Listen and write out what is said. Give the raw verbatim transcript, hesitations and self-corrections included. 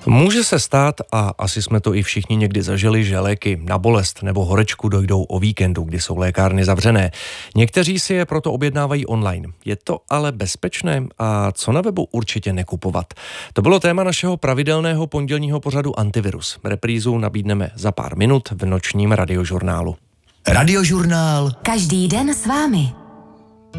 Může se stát, a asi jsme to i všichni někdy zažili, že léky na bolest nebo horečku dojdou o víkendu, kdy jsou lékárny zavřené. Někteří si je proto objednávají online. Je to ale bezpečné a co na webu určitě nekupovat? To bylo téma našeho pravidelného pondělního pořadu Antivirus. Reprízu nabídneme za pár minut v nočním radiožurnálu. Radiožurnál. Každý den s vámi.